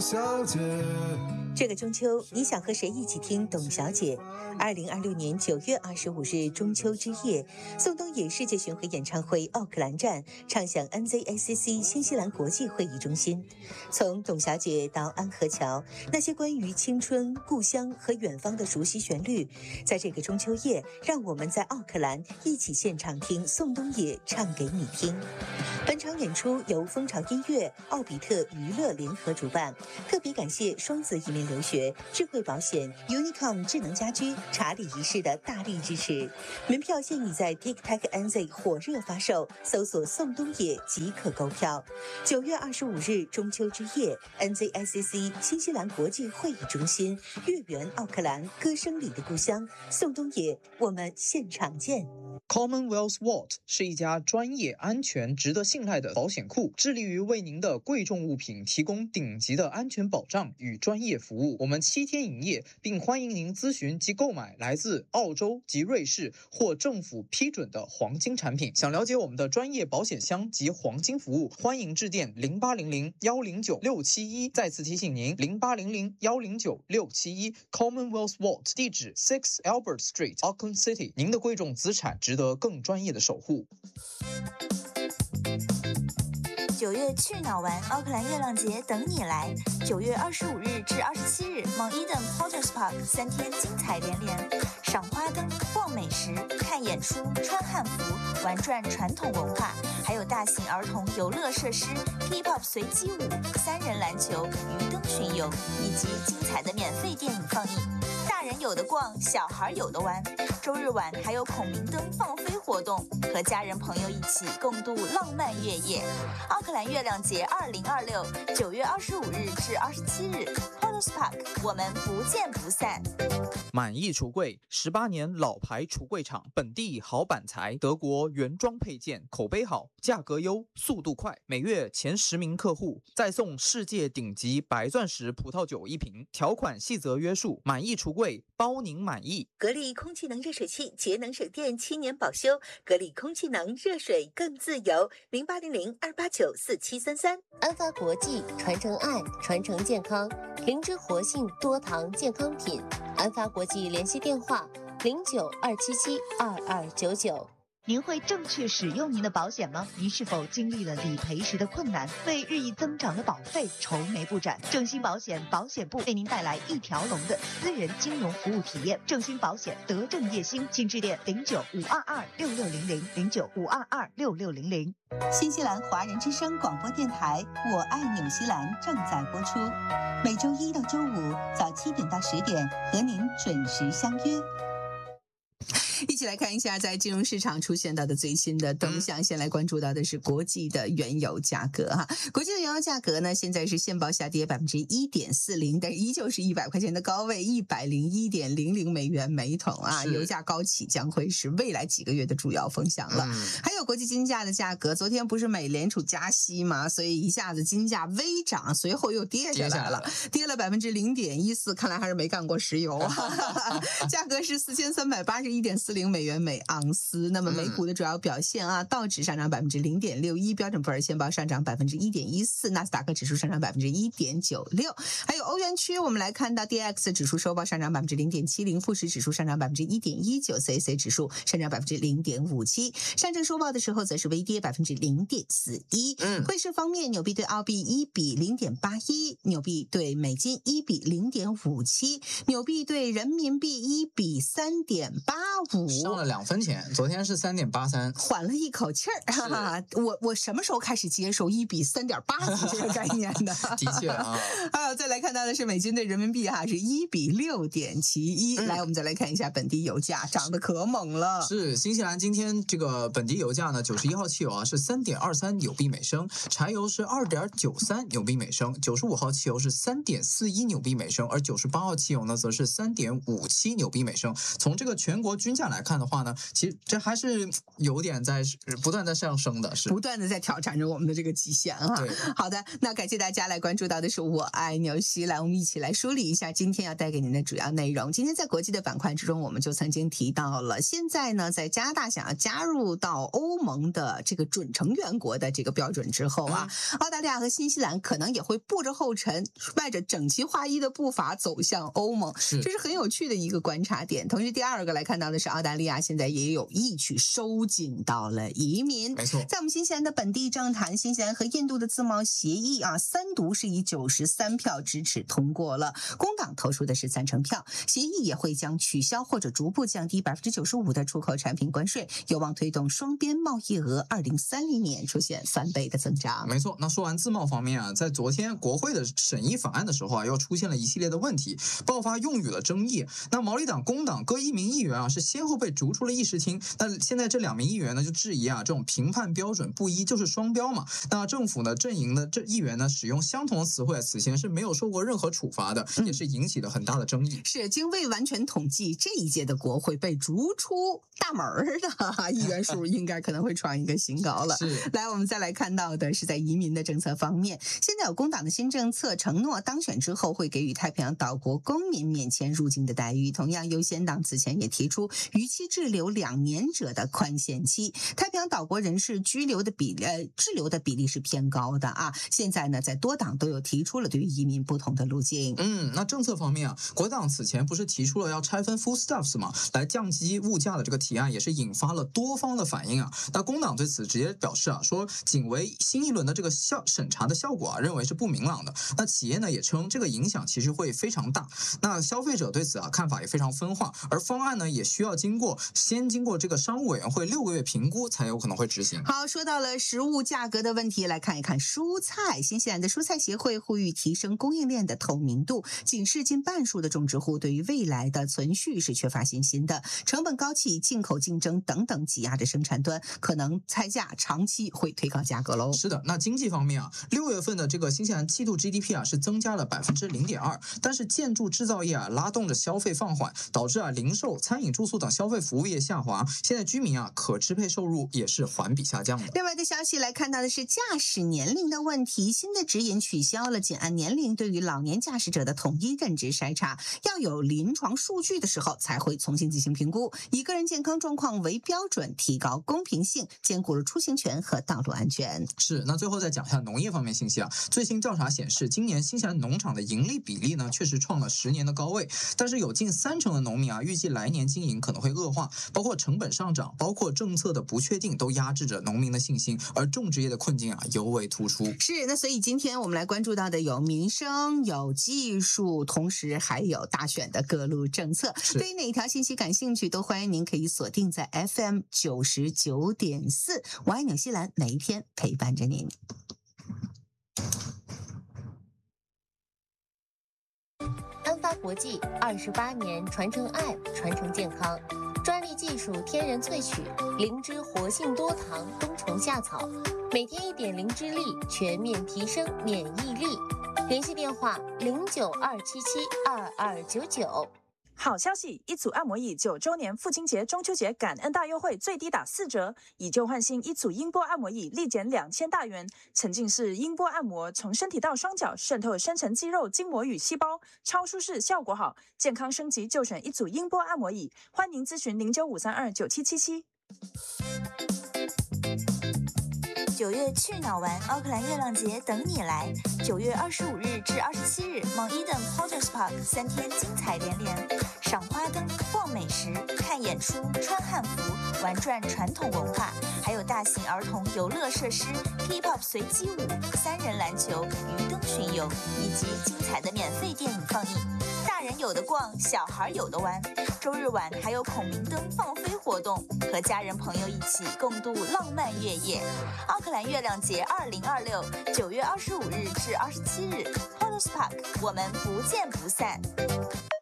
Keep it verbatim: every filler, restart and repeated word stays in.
小姐， 这个中秋，你想和谁一起听董小姐？二零二六年九月二十五日中秋之夜，宋冬野世界巡回演唱会奥克兰站唱响 N Z A C C 新西兰国际会议中心。从董小姐到安河桥，那些关于青春、故乡和远方的熟悉旋律，在这个中秋夜，让我们在奥克兰一起现场听宋冬野唱给你听。本场演出由蜂巢音乐、奥比特娱乐联合主办，特别感谢双子移民留学、智慧保险、Unicom 智能家居、查理仪式的大力支持。门票现已在 TikTok N Z 火热发售，搜索宋冬野即可购票。九月二十五日中秋之夜 ，N Z A C C 新西兰国际会议中心，月圆奥克兰，歌声里的故乡，宋冬野，我们现场见。 Commonwealth Vault 是一家专业、安全、值得信赖的保险库，致力于为您的贵重物品提供顶级的安全保障与专业服务。我们七天营业，并欢迎您咨询及购买来自澳洲及瑞士或政府批准的黄金产品。想了解我们的专业保险箱及黄金服务，欢迎致电零八零零幺零九六七一。再次提醒您，零八零零幺零九六七一 Commonwealth Vault 地址 Six Albert Street Auckland City。您的贵重资产值得更专业的守护。 九月去哪玩？奥克兰月亮节等你来！九月二十五日至二十七日 ，Mount Eden Porters Park 三天精彩连连，赏花灯、逛美食、看演出、穿汉服、玩转传统文化，还有大型儿童游乐设施、K-pop 随机舞、三人篮球、鱼灯巡游，以及精彩的免费电影放映。大人有的逛，小孩有的玩。周日晚还有孔明灯放飞活动，和家人朋友一起共度浪漫月夜。奥克兰月亮节二零二六，九月二十五日至二十七日 ，Porters Park， 我们不见不散。 满意橱柜，十八年老牌橱柜厂，本地好板材，德国原装配件，口碑好，价格优，速度快，每月前十名客户再送世界顶级白钻石葡萄酒一瓶，条款细则约束。满意橱柜，包您满意。 格力空气能热水器，节能省电，七年保修。格力空气能，热水更自由。零八零零二八九四七三三。 安发国际，传承爱，传承健康，灵芝活性多糖健康品。安发国际联系电话零九二七七二二九九。 您会正确使用您的保险吗？您是否经历了理赔时的困难，为日益增长的保费愁眉不展？正兴保险保险部为您带来一条龙的私人金融服务体验。正兴保险德政业兴，请致电零九五二二六六零零零九五二二六六零零。 新西兰华人之声广播电台《我爱纽西兰》正在播出，每周一到周五早七点到十点和您准时相约。一起来看一下在金融市场出现到的最新的动向。先来关注到的是国际的原油价格哈，国际的原油价格呢，现在是现报下跌百分之一点四零，但是依旧是一百块钱的高位，一百零一点零零美元每桶啊。油价高企将会是未来几个月的主要风向了。嗯、还有国际金价的价格，昨天不是美联储加息嘛，所以一下子金价微涨，随后又跌下来了，跌了百分之零点一四，看来还是没干过石油啊。价格是四千三百八十一点四零美元每盎司。那么美股的主要表现啊，道指上涨百分之零点六一，标准普尔现报上涨百分之一点一四，纳斯达克指数上涨百分之一点九六。还有欧元区，我们来看到 D X 指数收报上涨百分之零点七零，富时指数上涨百分之一点一九 ，C A C 指数上涨百分之零点五七。上证收报的时候则是微跌百分之零点四一。嗯，汇市方面，纽币对澳币一比零点八一，纽币对美金一比零点五七，纽币对人民币一比三点八五， 上了两分钱。昨天是三点八三， 缓了一口气儿。哈哈，我我什么时候开始接受一比三点八几这个概念的？ 的确啊。 啊，再来看到的是美金对人民币哈，是一比六点七一。来，我们再来看一下本地油价，涨得可猛了。 是新西兰今天这个本地油价呢，九十一号汽油啊是三点二三纽币每升，柴油是二点九三纽币每升，九十五号汽油是三点四一纽币每升，而九十八号汽油呢则是三点五七纽币每升。从这个全国均价来看的话呢，其实这还是有点在不断在上升的，是不断的在挑战着我们的这个极限啊。 对， 好的，那感谢大家来关注到的是我爱纽西兰，我们一起来梳理一下今天要带给您的主要内容。今天在国际的板块之中，我们就曾经提到了，现在呢，在加拿大想要加入到欧盟的这个准成员国的这个标准之后啊，嗯、澳大利亚和新西兰可能也会步着后尘，迈着整齐划一的步伐走向欧盟，这是很有趣的一个观察点。同时，第二个来看到的是，澳大利亚现在也有意去收紧到了移民。 没错， 在我们新西兰的本地政坛，新西兰和印度的自贸协议啊，三读是以九十三票支持通过了，工党投出的是赞成票。协议也会将取消或者逐步降低百分之九十五的出口产品关税，有望推动双边贸易额二零三零年出现翻倍的增长。 没错，那说完自贸方面啊，在昨天国会的审议法案的时候啊，又出现了一系列的问题，爆发用语的争议。那毛利党、工党各一名议员啊，是先后被逐出了议事厅。那现在这两名议员呢，就质疑啊，这种评判标准不一就是双标嘛？那政府呢阵营的这议员呢，使用相同的词汇，此前是没有受过任何处罚的，也是引起了很大的争议。 是，经未完全统计，这一届的国会被逐出大门的议员数应该可能会创一个新高了。 是， 来，我们再来看到的是在移民的政策方面，现在有工党的新政策承诺，当选之后会给予太平洋岛国公民免签入境的待遇。同样，优先党此前也提出逾期滞留两年者的宽限期。太平洋岛国人士居留的比例、呃、滞留的比例是偏高的啊。现在呢，在多党都有提出了对于移民不同的路径。 嗯，那政策方面啊，国党此前不是提出了要拆分 foodstuffs 嘛，来降低物价的这个提案，也是引发了多方的反应啊。那工党对此直接表示啊，说仅为新一轮的这个效审查的效果啊，认为是不明朗的。那企业呢也称这个影响其实会非常大。那消费者对此啊看法也非常分化，而方案呢也需要经过先经过这个商务委员会六个月评估，才有可能会执行。 好，说到了食物价格的问题，来看一看蔬菜。新西兰的蔬菜协会呼吁提升供应链的透明度，警示近半数的种植户对于未来的存续是缺乏信心的，成本高企、进口竞争等等挤压着生产端，可能菜价长期会推高价格喽。 是的，那经济方面啊，六月份的这个新西兰季度 G D P 啊是增加了百分之零点二，但是建筑制造业啊拉动着消费放缓，导致啊零售、餐饮、住宿等消费服务业下滑。现在居民啊可支配收入也是环比下降的。 另外的消息来看到的是驾驶年龄的问题，新的指引取消了仅按年龄对于老年驾驶者的统一认知筛查，要有临床数据的时候才会重新进行评估，以个人健康状况为标准，提高公平性，兼顾了出行权和道路安全。 是，那最后再讲一下农业方面信息啊。最新调查显示，今年新西兰农场的盈利比例呢，确实创了十年的高位，但是有近三成的农民啊，预计来年经营可能会恶化，包括成本上涨，包括政策的不确定，都压制着农民的信心，而种植业的困境啊尤为突出。 是，那所以今天我们来关注到的有民生、有技术，同时还有大选的各路政策。对于哪一条信息感兴趣，都欢迎您可以锁定在 F M 九十九点四，我爱纽西兰，每一天陪伴着您。 安发国际二十八年传承爱，传承健康，专利技术天然萃取灵芝活性多糖冬虫夏草，每天一点灵芝粒，全面提升免疫力。联系电话零九二七七二二九九。 好消息！一组按摩椅九周年父亲节、中秋节感恩大优惠，最低打四折，以旧换新，一组音波按摩椅立减两千大元。沉浸式音波按摩，从身体到双脚，渗透深层肌肉、筋膜与细胞，超舒适，效果好，健康升级就选一组音波按摩椅。欢迎咨询零九五三二九七七七。 九月去哪玩？奥克兰月亮节等你来！九月二十五日至二十七日 ，Mount Eden Porters Park 三天精彩连连，赏花灯、逛美食、看演出、穿汉服、玩转传统文化，还有大型儿童游乐设施、K-pop 随机舞、三人篮球、鱼灯巡游，以及精彩的免费电影放映。大人有的逛，小孩有的玩。周日晚还有孔明灯放飞活动，和家人朋友一起共度浪漫月夜。奥克兰月亮节二零二六，九月二十五日至二十七日 ，Porters Park， 我们不见不散。